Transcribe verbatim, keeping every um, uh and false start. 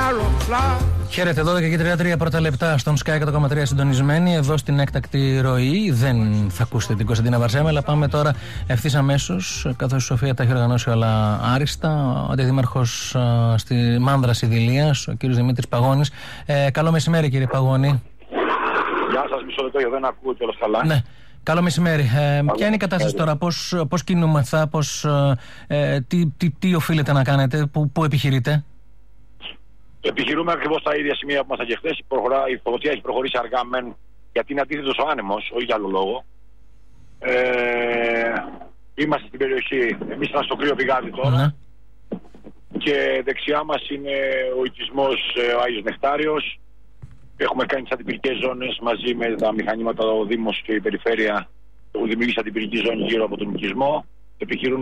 Χαίρετε, δώδεκα και τριάντα τρία πρώτα λεπτά στον Sky εκατό κόμμα τρία συντονισμένοι. Εδώ στην έκτακτη ροή. Δεν θα ακούσετε την Κωνσταντίνα Βαρσέμα, αλλά πάμε τώρα ευθύς αμέσως, καθώς η Σοφία τα έχει οργανώσει όλα άριστα. Ο αντιδήμαρχος στη Μάνδρας Ιδηλίας, ο κύριος Δημήτρης Παγώνης. Ε, καλό μεσημέρι, κύριε Παγώνη. Γεια σας, μισό λεπτό, δεν ακούω κιόλας καλά. Ναι. Καλό μεσημέρι. Ε, ποια είναι η κατάσταση τώρα, πώς, πώς κινούμεθα, πώς, ε, τι, τι, τι οφείλετε να κάνετε, πού, πού επιχειρείτε? Επιχειρούμε ακριβώς τα ίδια σημεία που ήμασταν και χθες. Η φωτιά έχει προχωρήσει αργά μεν, γιατί είναι αντίθετος ο άνεμος, όχι για άλλο λόγο. Ε, είμαστε στην περιοχή, εμείς είμαστε στο κρύο πηγάδι τώρα. Ναι. Και δεξιά μας είναι ο οικισμός ο Άγιος Νεκτάριος. Έχουμε κάνει τις αντιπυρικές ζώνες μαζί με τα μηχανήματα, ο Δήμος και η Περιφέρεια. Έχουν δημιουργήσει αντιπυρική ζώνη γύρω από τον οικισμό. Επιχειρούν